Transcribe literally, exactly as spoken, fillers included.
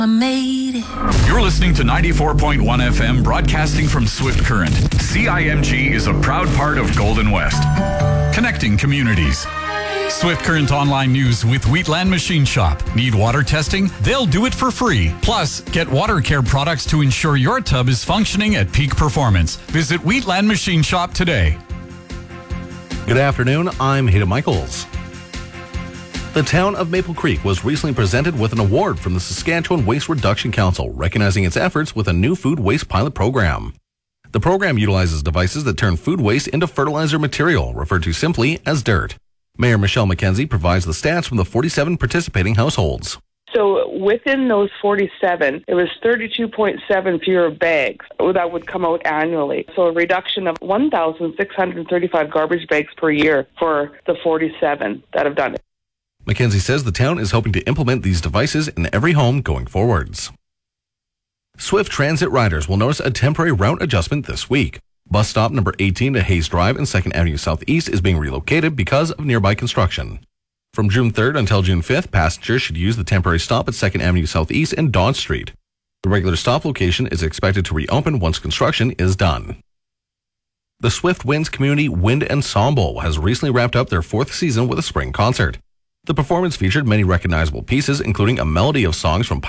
I made it. You're listening to ninety-four point one F M, broadcasting from Swift Current. C I M G is a proud part of Golden West, connecting communities. Swift Current Online News with Wheatland Machine Shop. Need water testing? They'll do it for free. Plus, get water care products to ensure your tub is functioning at peak performance. Visit Wheatland Machine Shop today. Good afternoon, I'm Hayden Michaels. The town of Maple Creek was recently presented with an award from the Saskatchewan Waste Reduction Council, recognizing its efforts with a new food waste pilot program. The program utilizes devices that turn food waste into fertilizer material, referred to simply as dirt. Mayor Michelle McKenzie provides the stats from the forty-seven participating households. So within those forty-seven, it was thirty-two point seven fewer bags that would come out annually. So a reduction of one thousand six hundred thirty-five garbage bags per year for the forty-seven that have done it. McKenzie says the town is hoping to implement these devices in every home going forwards. Swift Transit riders will notice a temporary route adjustment this week. Bus stop number eighteen to Hayes Drive and second Avenue Southeast is being relocated because of nearby construction. From June third until June fifth, passengers should use the temporary stop at second Avenue Southeast and Dodge Street. The regular stop location is expected to reopen once construction is done. The Swift Winds Community Wind Ensemble has recently wrapped up their fourth season with a spring concert. The performance featured many recognizable pieces, including a melody of songs from